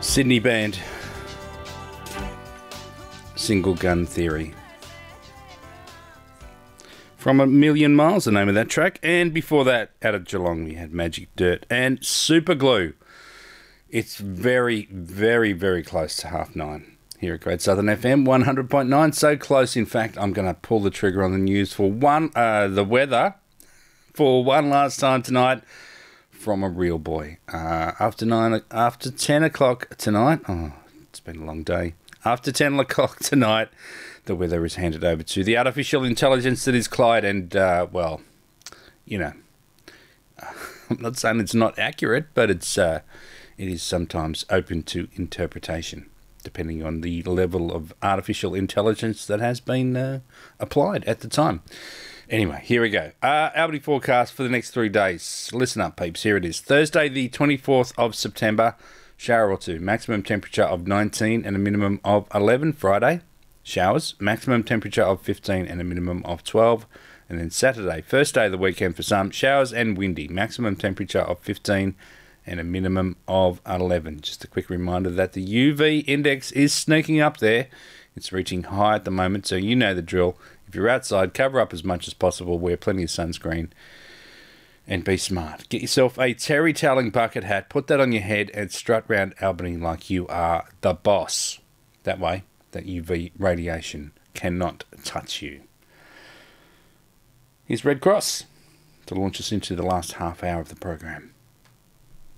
Sydney band, Single Gun Theory. From A Million Miles, the name of that track. And before that, out of Geelong, we had Magic Dirt and Super Glue. It's very, very, very close to 9:30 here at Great Southern FM 100.9. So close, in fact, I'm going to pull the trigger on the news for the weather for one last time tonight from a real boy. After 10 o'clock tonight, it's been a long day. After 10 o'clock tonight, the weather is handed over to the artificial intelligence that is Clyde, and, I'm not saying it's not accurate, but it is sometimes open to interpretation, depending on the level of artificial intelligence that has been applied at the time. Anyway, here we go. Albany forecast for the next 3 days. Listen up, peeps. Here it is. Thursday, the 24th of September, shower or two. Maximum temperature of 19 and a minimum of 11. Friday, showers. Maximum temperature of 15 and a minimum of 12. And then Saturday, first day of the weekend for some, showers and windy. Maximum temperature of 15 and a minimum of 11. Just a quick reminder that the UV index is sneaking up there. It's reaching high at the moment, so you know the drill. If you're outside, cover up as much as possible, wear plenty of sunscreen, and be smart. Get yourself a terry toweling bucket hat, put that on your head, and strut round Albany like you are the boss. That way, that UV radiation cannot touch you. Here's Red Cross to launch us into the last half hour of the program.